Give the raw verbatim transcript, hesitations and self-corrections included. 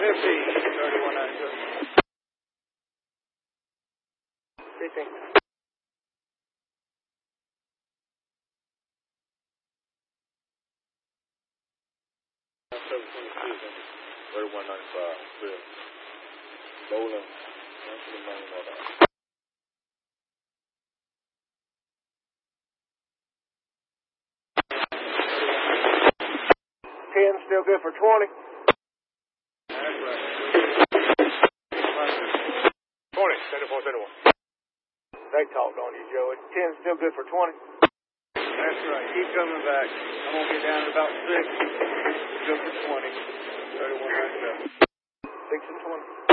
fifty, thirty-one ninety-seven. fifteen. seven twenty-six, thirty-one ninety-five, Bill. Bowling, answer the main order. ten, still good for twenty. That's right. twenty, seventy-four, seventy-one. They talked on you, Joey. ten, still good for twenty. That's right. Keep coming back. I'm going to get down to about six. Good for twenty. thirty-one ninety-seven. six and twenty.